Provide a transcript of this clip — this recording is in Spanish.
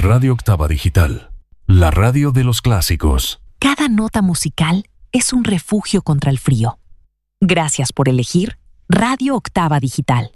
Radio Octava Digital, la radio de los clásicos. Cada nota musical es un refugio contra el frío. Gracias por elegir Radio Octava Digital.